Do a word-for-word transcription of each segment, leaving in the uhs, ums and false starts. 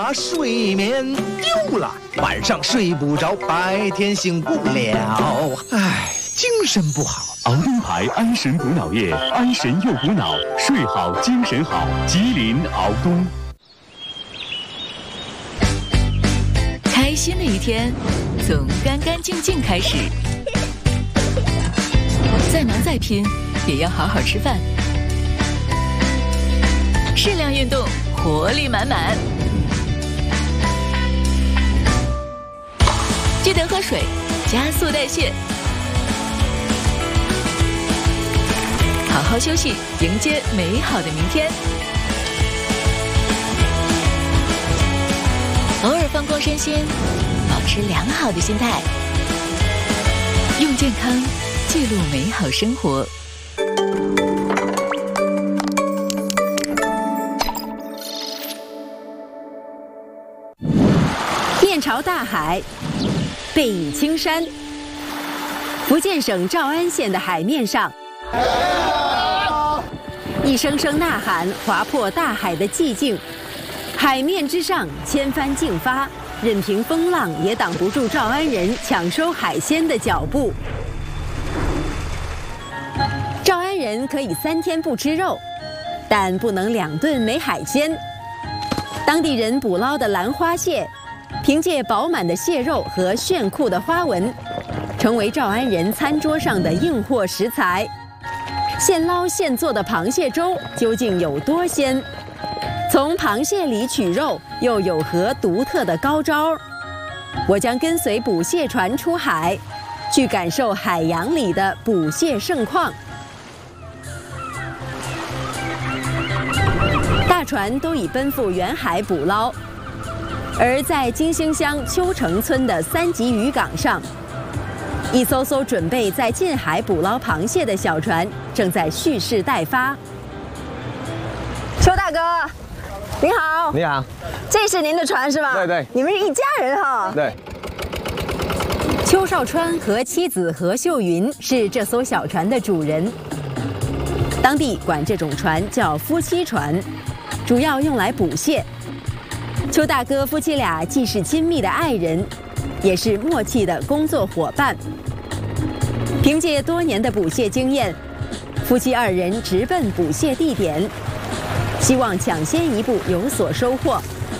啊，睡眠丢了，晚上睡不着，白天醒不了，唉，精神不好。 熬东牌安神补脑液，安神又补脑，睡好精神好。吉林熬东。 开心的一天，从干干净净开始。再忙再拼，也要好好吃饭。适量运动，活力满满。记得喝水，加速代谢。好好休息，迎接美好的明天。偶尔放光身心，保持良好的心态，用健康记录美好生活。 面朝大海，背倚青山。福建省诏安县的海面上，一声声呐喊划破大海的寂静。海面之上千帆竞发，任凭风浪也挡不住诏安人抢收海鲜的脚步。诏安人可以三天不吃肉，但不能两顿没海鲜。当地人捕捞的兰花蟹，凭借饱满的蟹肉和炫酷的花纹，成为诏安人餐桌上的硬货食材。现捞现做的螃蟹粥究竟有多鲜？从螃蟹里取肉又有何独特的高招？我将跟随捕蟹船出海，去感受海洋里的捕蟹盛况。大船都已奔赴远海捕捞，而在金星乡秋城村的三级渔港上，一艘艘准备在近海捕捞螃蟹的小船正在蓄势待发。 邱大哥，你好。 你好， 这是您的船是吧？ 对对， 你们是一家人哈。 对。 邱少川和妻子何秀云是这艘小船的主人，当地管这种船叫夫妻船，主要用来捕蟹。邱大哥夫妻俩既是亲密的爱人，也是默契的工作伙伴。凭借多年的捕蟹经验，夫妻二人直奔捕蟹地点，希望抢先一步有所收获。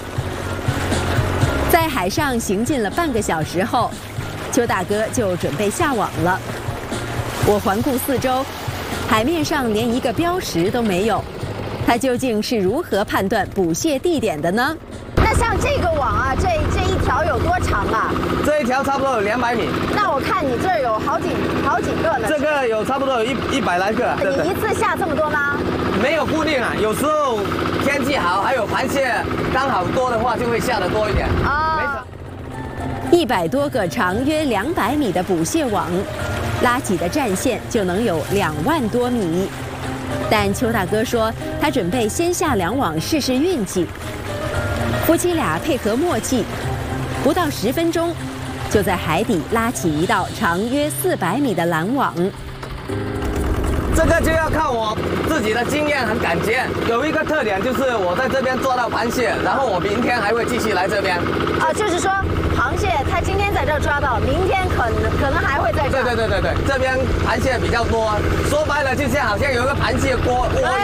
在海上行进了半个小时后，邱大哥就准备下网了。我环顾四周，海面上连一个标识都没有，他究竟是如何判断捕蟹地点的呢？ 那像这个网啊，这这一条有多长啊？ 这一条差不多有两百米。 那我看你这儿有好几好几个呢。 这个有差不多有一一百来个。 你一次下这么多吗？ 没有固定啊，有时候天气好，还有螃蟹刚好多的话，就会下得多一点。啊。没错。 一百多个长约两百米的捕蟹网，拉起的战线就能有两万多米。但邱大哥说，他准备先下两网试试运气。夫妻俩配合默契，不到十分钟，就在海底拉起一道长约四百米的拦网。 这个就要靠我自己的经验和感觉。有一个特点就是我在这边抓到螃蟹，然后我明天还会继续来这边。 啊，就是说螃蟹它今天在这儿抓到，明天可能可能还会再抓。 对对对对对，这边螃蟹比较多，说白了就像好像有一个螃蟹锅窝。